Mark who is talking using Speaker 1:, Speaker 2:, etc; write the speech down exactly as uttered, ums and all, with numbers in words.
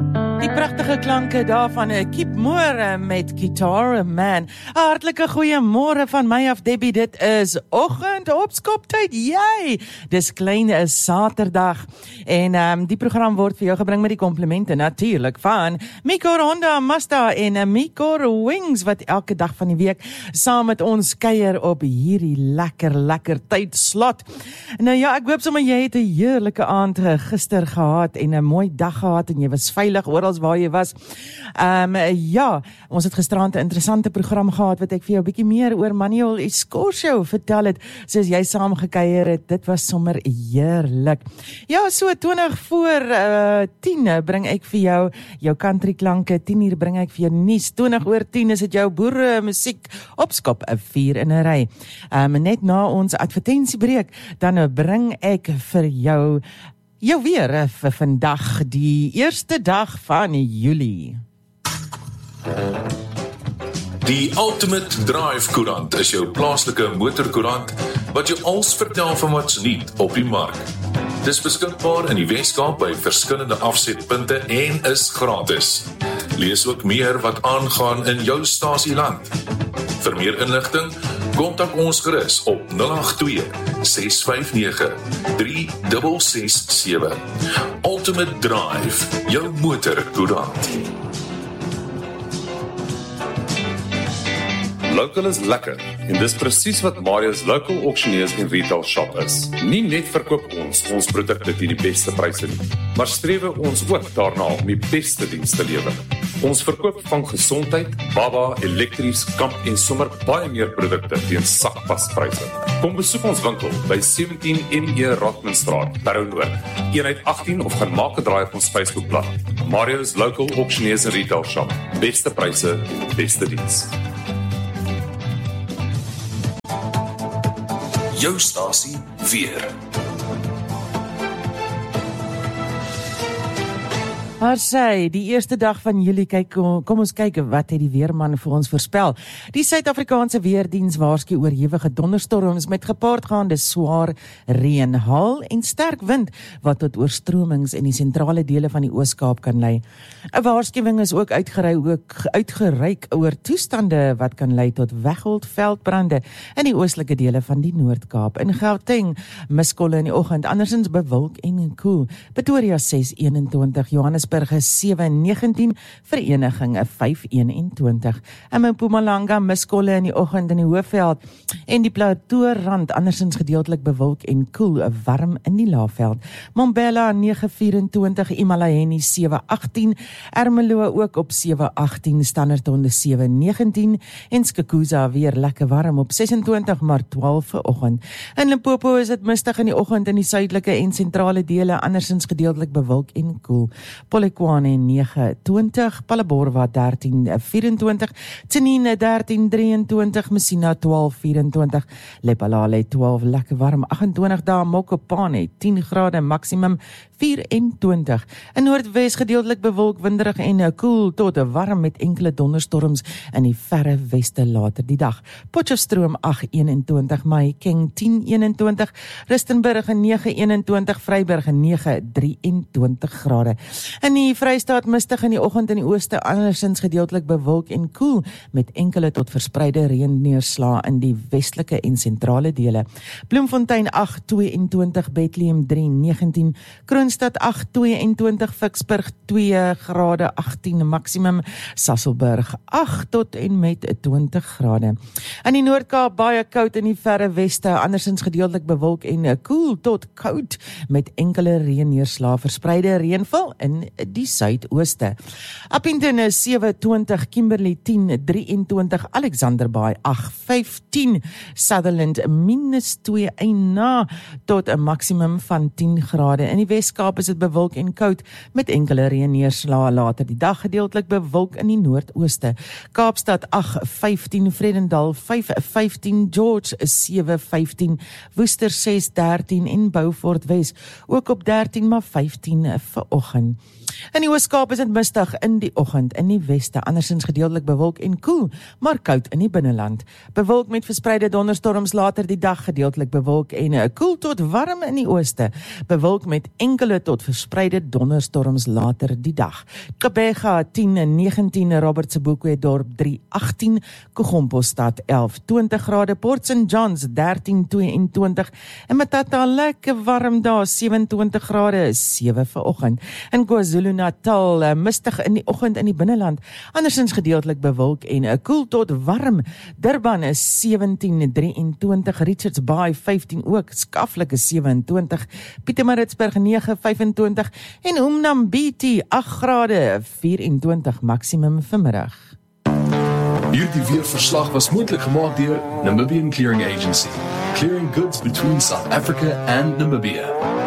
Speaker 1: Die pragtige klanke daarvan Keep Moore met Guitar Man. Hartlike goeiemôre van my af, Debbie. Dit is oggend opskoptyd. Jy, dis klein is Saterdag. En um, die program word vir jou gebring met die komplimente natuurlik van Mikor Honda Mazda en Mikor Wings, wat elke dag van die week saam met ons kuier op hierdie lekker, lekker tydslot. Nou ja, ek hoop sommer jy het 'n heerlike aand gister gehad en 'n mooi dag gehad en jy was veilig oral waar jy was. Um, ja, ons het gisterand 'n interessante program gehad wat ek vir jou 'n bietjie meer oor Manuel Escorcio vertel het, soos jy saam gekuier het. Dit was sommer heerlik. Ja, so twintig voor uh, tien bring ek vir jou jou country klanke, tien uur bring ek vir jou nuus, twintig oor tien is dit jou boere musiek opskop, 'n vier in 'n ry. Um, net na ons advertentiebreek, dan bring ek vir jou jou weer vir vandag, die eerste dag van Julie.
Speaker 2: Die Ultimate Drive Koerant is jou plaaslike motorkoerant wat jou alles vertel van wat's nuut op die mark. Dis beskikbaar in die Weskaap by verskillende afsetpunte en is gratis. Lees ook meer wat aangaan in jou stasieland. Vir meer inligting, kontak ons gerus op nul agt twee, ses vyf nege, drie ses ses sewe. Ultimate Drive, jou motorkoerant.
Speaker 3: Local is lekker en dis presies wat Marius Local Auctioneers en Retail Shop is. Nie net verkoop ons ons produkte teen die beste pryse nie, maar strewe ons ook daarna om die beste diens te lewer. Ons verkoop van gesondheid, baba, elektries, kamp en sommer baie meer produkte teen sakpaspryse. Kom besoek ons winkel by sewentien N E Rotmanstraat, Parow Noord, eenheid agttien of gaan maak 'n draai op ons Facebookblad. Marius Local Auctioneers en Retail Shop. Beste pryse, beste diens.
Speaker 2: Jou stasie weer.
Speaker 1: Maar sê, die eerste dag van Julie, kyk, kom ons kyk wat het die weerman vir ons voorspel. Die Suid-Afrikaanse Weerdiens waarsku oor hewige donderstorms met gepaardgaande swaar reën, haal en sterk wind wat tot oorstromings in die sentrale dele van die Oos-Kaap kan lei. 'n Waarskuwing is ook uitgereik, ook uitgereik oor toestande wat kan lei tot wegholdveldbrande in die oostelike dele van die Noord-Kaap. In Gauteng, miskolle in die oggend, andersins bewolk en koel. Pretoria ses eenentwintig, Johannesburg sewe negentien, Vereniging vyf eenentwintig. En Mpumalanga miskolle in die oggend in die Hoëveld en die Plateaurand andersins gedeeltelik bewolk en koel, warm in die Laagveld. Mbombela nege vyf-en-twintig, Imalaheni sewe agttien, Ermelo ook op sewe agttien, Standertonde sewe negentien en Skukuza weer lekker warm op ses en twintig, maar twaalf vir oggend. In Limpopo is dit mistig in die oggend in die suidelike en sentrale dele, andersins gedeeltelik bewolk en koel. Polokwane nege twintig, Palaborwa dertien vyf-en-twintig, Tsenine dertien drie-en-twintig, Messina twaalf vyf-en-twintig, Lephalale twaalf lekker warm agt en twintig dae, Mokopane tien grade maksimum vyf-en-twintig. In Noordwes gedeeltelik bewolk, winderig en koel tot warm met enkele donderstorms in die verre weste later die dag. Potchefstroom agt eenentwintig, Mahikeng tien eenentwintig, Rustenburg nege eenentwintig, Vryburg nege drie-en-twintig grade. In die Vrystaat mistig in die oggend in die ooste, andersins gedeeltelik bewolk en koel met enkele tot verspreide reënneerslae in die westelike en sentrale dele. Bloemfontein agt twee-en-twintig, Bethlehem drie negentien, Kroonstad agt twee-en-twintig, Vicksburg twee grade agttien maksimum, Sasolburg agt tot en met twintig grade. In die Noord-Kaap baie koud in die verre weste, andersins gedeeltelik bewolk en koel tot koud met enkele reënneerslae, verspreide reënval in die suidooste. Appington is sewe twintig, Kimberley tien drieëntwintig, Alexanderbaai agt vyftien, Sutherland minus twee na tot 'n maksimum van tien grade. In die Weskaap is dit bewolk en koud met enkele reënneerslae later die dag, gedeeltelik bewolk in die noordooste. Kaapstad agt vyftien, Vredendal vyf vyftien, George sewe vyftien, Woester ses dertien en Beaufort Wes ook op dertien maar vyftien vir oggend. In die Oos-Kaap is dit mistig in die oggend, in die weste, andersins gedeeltelik bewolk en koel, maar koud in die binneland. Bewolk met verspreide donderstorms later die dag, gedeeltelik bewolk en koel tot warm in die ooste. Bewolk met enkele enkele tot verspreide donderstorms later die dag. Gqeberha tien en negentien, Robert Sobukwe dorp drie agttien, Kogompostad elf twintig grade, Port Saint Johns dertien tweeëntwintig en Matata lekker warm daar sewe-en-twintig grade, sewe vanoggend. In KwaZulu-Natal mistig in die oggend in die binneland, andersins gedeeltelik bewolk en 'n koel tot warm. Durban is sewentien drieëntwintig, Richards Bay vyftien ook, skaflik is sewe-en-twintig, Pietermaritzburg nege vyf-en-twintig en Umnambiti agt grade, vyf-en-twintig maksimum vanmiddag.
Speaker 4: Hierdie weerverslag was moontlik gemaak deur Namibian Clearing Agency, clearing goods between South Africa and Namibia.